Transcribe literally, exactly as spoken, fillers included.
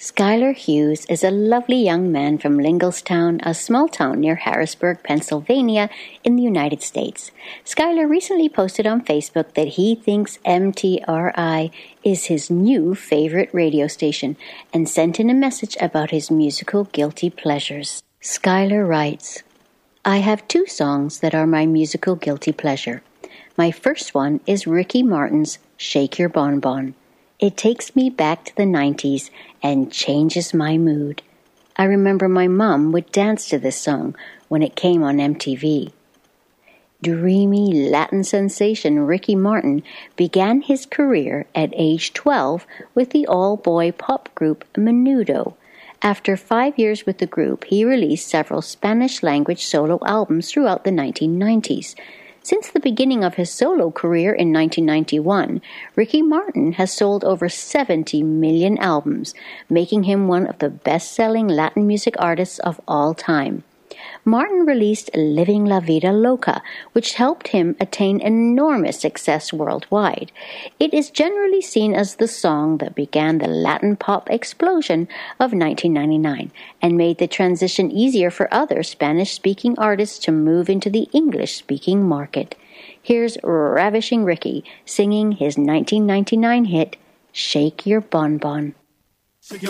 Schuyler Hughes is a lovely young man from Linglestown, a small town near Harrisburg, Pennsylvania, in the United States. Schuyler recently posted on Facebook that he thinks M T R I is his new favorite radio station and sent in a message about his musical guilty pleasures. Schuyler writes, I have two songs that are my musical guilty pleasure. My first one is Ricky Martin's Shake Your Bon Bon. It takes me back to the nineties and changes my mood. I remember my mom would dance to this song when it came on M T V. Dreamy Latin sensation Ricky Martin began his career at age twelve with the all-boy pop group Menudo. After five years with the group, he released several Spanish-language solo albums throughout the nineteen nineties. Since the beginning of his solo career in nineteen ninety-one, Ricky Martin has sold over seventy million albums, making him one of the best-selling Latin music artists of all time. Martin released Living La Vida Loca, which helped him attain enormous success worldwide. It is generally seen as the song that began the Latin pop explosion of nineteen ninety-nine and made the transition easier for other Spanish-speaking artists to move into the English-speaking market. Here's Ravishing Ricky singing his nineteen ninety-nine hit, Shake Your Bon Bon.